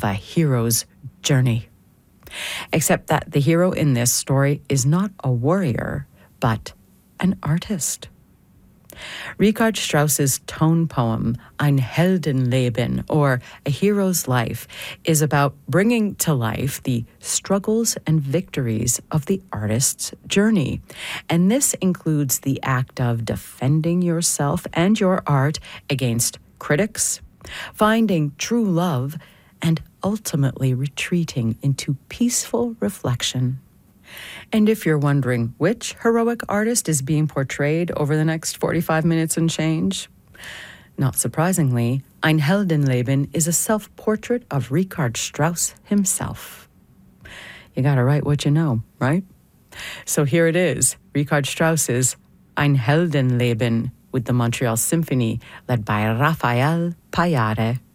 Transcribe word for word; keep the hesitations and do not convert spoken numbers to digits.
a hero's journey. Except that the hero in this story is not a warrior, but an artist. Richard Strauss's tone poem, Ein Heldenleben, or A Hero's Life, is about bringing to life the struggles and victories of the artist's journey. And this includes the act of defending yourself and your art against critics, finding true love, and ultimately retreating into peaceful reflection. And if you're wondering which heroic artist is being portrayed over the next forty-five minutes and change, not surprisingly, Ein Heldenleben is a self-portrait of Richard Strauss himself. You gotta write what you know, right? So here it is, Richard Strauss's Ein Heldenleben with the Montreal Symphony, led by Rafael Payare.